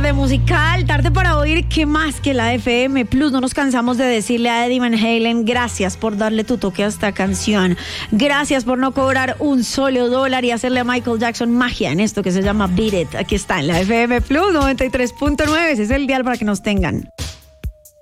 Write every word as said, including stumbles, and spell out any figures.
tarde musical, tarde para oír. ¿Qué más que la F M Plus? No nos cansamos de decirle a Eddie Van Halen, gracias por darle tu toque a esta canción. Gracias por no cobrar un solo dólar y hacerle a Michael Jackson magia en esto que se llama Beat It. Aquí está en la F M Plus noventa y tres punto nueve. Ese es el dial para que nos tengan.